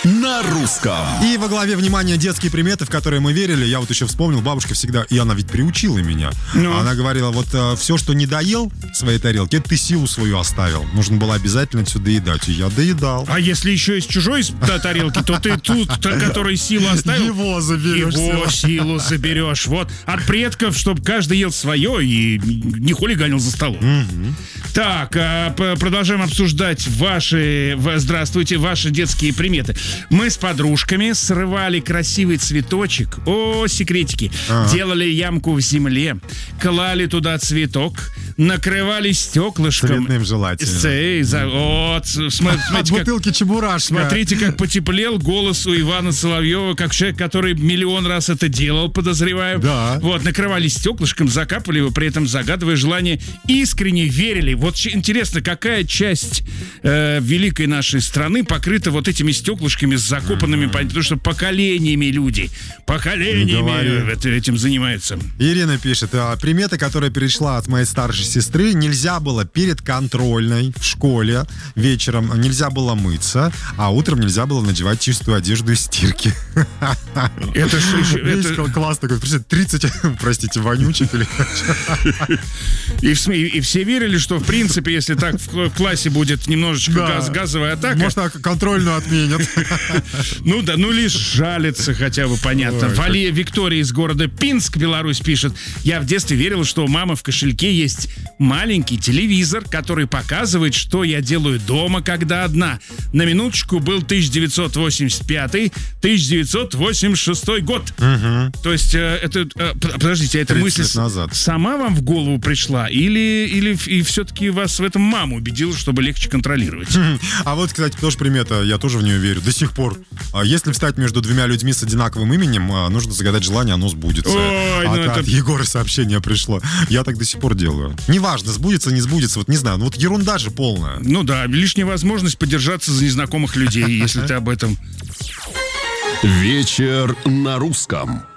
на русском. И во главе, внимания, детские приметы, в которые мы верили. Я вот еще вспомнил, бабушка всегда, и она ведь приучила меня. Она говорила, вот все, что не доел в своей тарелке, это ты силу свою оставил. Нужно было обязательно все доедать. И я доедал. А если еще из чужой тарелки, то ты тут, который силу оставил, его заберешь. Его силу заберешь. Вот. От предков, чтобы каждый ел свое и не хулиганил за столом. Так, продолжаем обсуждать ваши детские приметы. Мы с подружками срывали красивый цветочек. Секретики. Делали ямку в земле, клали туда цветок, накрывали стеклышком. Цветным желательно. Вот, смотрите, бутылки Чебурашка. Смотрите, как потеплел голос у Ивана Соловьева, как человек, который миллион раз это делал, подозреваю. Да. Вот, накрывали стеклышком, закапывали его, при этом загадывая желание, искренне верили. Вот интересно, какая часть великой нашей страны покрыта вот этими стеклышками с закопанными, потому что поколениями люди, этим занимаются. Ирина пишет, примета, которая перешла от моей старшей сестры: нельзя было перед контрольной в школе вечером, нельзя было мыться, а утром нельзя было надевать чистую одежду из стирки. Это что? Класс такой, 30, простите, вонючек или... И все верили, что, в принципе, если так в классе будет немножечко газовая атака... Может, контрольную отменят. Ну лишь жалится хотя бы, понятно. Валия Виктория из города Пинск, Беларусь, пишет: я в детстве верила, что у мамы в кошельке есть маленький телевизор, который показывает, что я делаю дома, когда одна. На минуточку был 1985-1986 год. То есть, подождите, эта мысль сама вам в голову пришла? Или и все-таки вас в этом мама убедила, чтобы легче контролировать? А вот, кстати, тоже примета, я тоже в нее верю до сих пор. Если встать между двумя людьми с одинаковым именем, нужно загадать желание, оно сбудется. От Егора сообщение пришло. Я так до сих пор делаю. Неважно, сбудется, не сбудется, вот не знаю, вот ерунда же полная. Ну да, лишняя возможность подержаться за незнакомых людей, если ты об этом. Вечер на русском.